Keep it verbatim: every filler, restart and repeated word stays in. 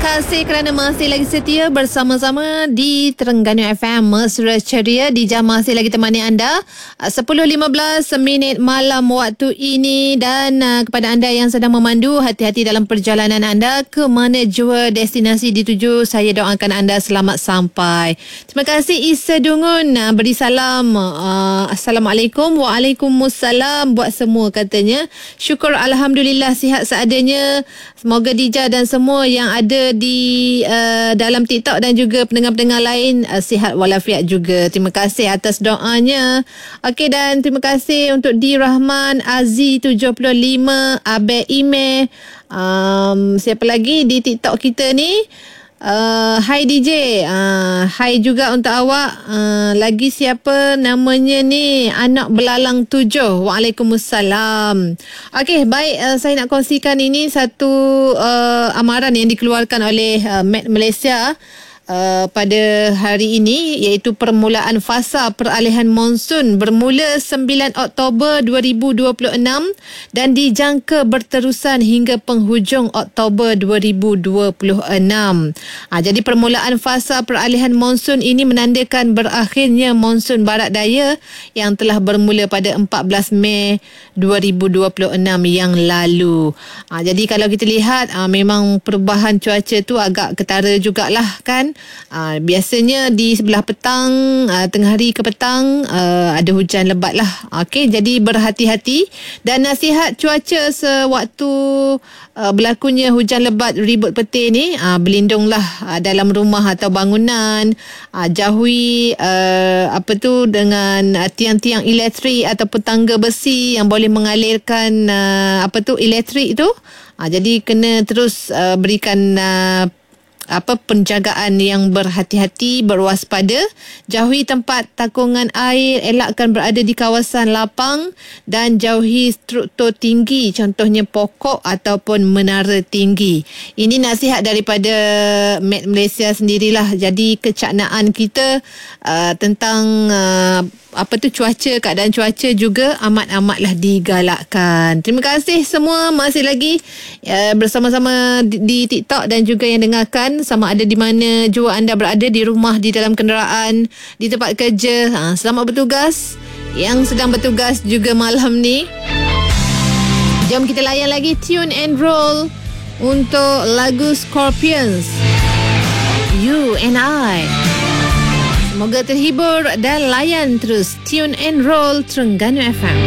kasih kerana masih lagi setia bersama-sama di Terengganu F M Mesra Ceria. Di jam masih lagi temani anda sepuluh lima belas minit malam waktu ini. Dan uh, kepada anda yang sedang memandu, hati-hati dalam perjalanan anda ke mana jua destinasi dituju. Saya doakan anda selamat sampai. Terima kasih Isa Dungun, uh, beri salam. uh, Assalamualaikum. Waalaikumsalam buat semua katanya. Syukur Alhamdulillah sihat seadanya. Semoga Dija dan semua yang ada di uh, dalam TikTok dan juga pendengar-pendengar lain uh, sihat walafiat juga. Terima kasih atas doanya. Okey, dan terima kasih untuk D Rahman, Aziz tujuh puluh lima, Abel Ime. Um, siapa lagi di TikTok kita ni? Uh, hai D J, uh, hai juga untuk awak. Uh, lagi siapa namanya ni? Anak Belalang tujuh. Waalaikumsalam. Okey, baik, uh, saya nak kongsikan ini satu uh, amaran yang dikeluarkan oleh uh, Met Malaysia Uh, pada hari ini, iaitu permulaan fasa peralihan monsun bermula sembilan Oktober dua ribu dua puluh enam dan dijangka berterusan hingga penghujung Oktober dua ribu dua puluh enam. Ha, jadi permulaan fasa peralihan monsun ini menandakan berakhirnya monsun barat daya yang telah bermula pada empat belas Mei dua ribu dua puluh enam yang lalu. Ha, jadi kalau kita lihat, ha, memang perubahan cuaca tu agak ketara jugalah kan. Uh, biasanya di sebelah petang, uh, tengah hari ke petang, uh, ada hujan lebat lah. Okey, jadi berhati-hati. Dan nasihat cuaca sewaktu uh, berlakunya hujan lebat ribut petir ni, uh, berlindunglah uh, dalam rumah atau bangunan. Uh, jauhi uh, apa tu dengan uh, tiang-tiang elektrik ataupun tangga besi yang boleh mengalirkan uh, apa tu elektrik tu. Uh, jadi kena terus uh, berikan uh, apa penjagaan yang berhati-hati, berwaspada. Jauhi tempat takungan air, elakkan berada di kawasan lapang dan jauhi struktur tinggi, contohnya pokok ataupun menara tinggi. Ini nasihat daripada Met Malaysia sendirilah. Jadi kecaknaan kita uh, tentang uh, apa tu cuaca, keadaan cuaca juga amat-amatlah digalakkan. Terima kasih semua masih lagi uh, bersama-sama di, di TikTok dan juga yang dengarkan, sama ada di mana jua anda berada, di rumah, di dalam kenderaan, di tempat kerja. Ha, selamat bertugas yang sedang bertugas juga malam ni. Jom kita layan lagi Tune and Roll untuk lagu Scorpions, You and I. Semoga terhibur dan layan terus Tune and Roll Terengganu F M.